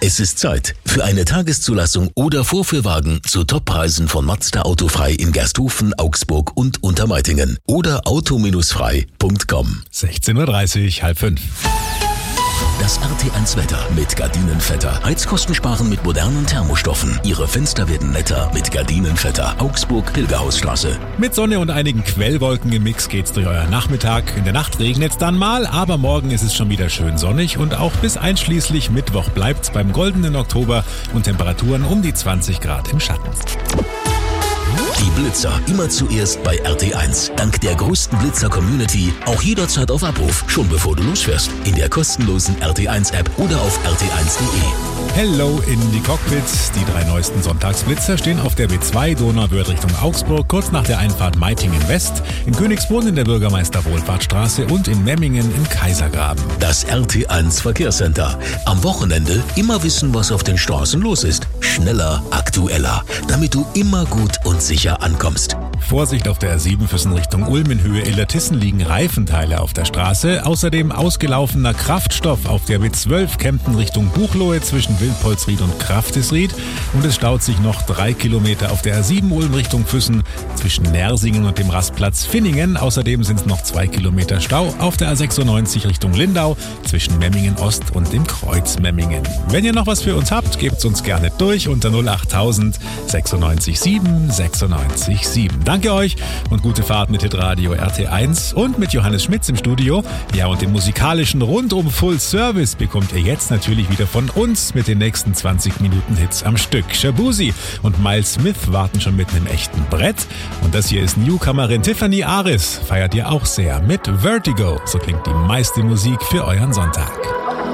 Es ist Zeit für eine Tageszulassung oder Vorführwagen zu Toppreisen von Mazda Autofrei in Gersthofen, Augsburg und Untermeitingen oder auto-frei.com. 16:30 Uhr, 4:30. Das RT1 Wetter mit Gardinenvetter. Heizkosten sparen mit modernen Thermostoffen. Ihre Fenster werden netter mit Gardinenvetter. Augsburg, Pilgerhausstraße. Mit Sonne und einigen Quellwolken im Mix geht's durch euer Nachmittag. In der Nacht regnet's dann mal, aber morgen ist es schon wieder schön sonnig und auch bis einschließlich Mittwoch bleibt's beim goldenen Oktober und Temperaturen um die 20 Grad im Schatten. Die Blitzer immer zuerst bei RT1. Dank der größten Blitzer-Community auch jederzeit auf Abruf, schon bevor du losfährst. In der kostenlosen RT1-App oder auf rt1.de. Hello in die Cockpits. Die 3 neuesten Sonntagsblitzer stehen auf der B2 Donauwörth Richtung Augsburg, kurz nach der Einfahrt Meitingen West, in Königsbrunn in der Bürgermeister-Wohlfahrtstraße und in Memmingen im Kaisergraben. Das RT1 Verkehrscenter. Am Wochenende immer wissen, was auf den Straßen los ist. Schneller, aktueller, damit du immer gut und sicher ankommst. Vorsicht auf der A7 Füssen Richtung Ulm in Höhe Illertissen liegen Reifenteile auf der Straße. Außerdem ausgelaufener Kraftstoff auf der B12 Kempten Richtung Buchloe zwischen Wildpolsried und Kraftisried. Und es staut sich noch 3 Kilometer auf der A7 Ulm Richtung Füssen zwischen Nersingen und dem Rastplatz Finningen. Außerdem sind es noch 2 Kilometer Stau auf der A96 Richtung Lindau zwischen Memmingen Ost und dem Kreuz Memmingen. Wenn ihr noch was für uns habt, gebt's uns gerne durch unter 08000 96 7 96 7. Danke euch und gute Fahrt mit Hitradio RT1 und mit Johannes Schmitz im Studio. Ja, und den musikalischen rundum Full Service bekommt ihr jetzt natürlich wieder von uns mit den nächsten 20 Minuten Hits am Stück. Shabuzi und Miles Smith warten schon mit einem echten Brett. Und das hier ist Newcomerin Tiffany Aris. Feiert ihr auch sehr mit Vertigo. So klingt die meiste Musik für euren Sonntag.